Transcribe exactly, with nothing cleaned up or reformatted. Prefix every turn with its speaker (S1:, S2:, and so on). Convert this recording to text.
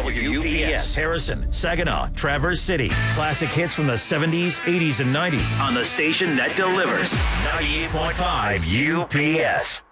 S1: W U P S, Harrison, Saginaw, Traverse City. Classic hits from the seventies, eighties, and nineties on the station that delivers. ninety-eight point five U P S.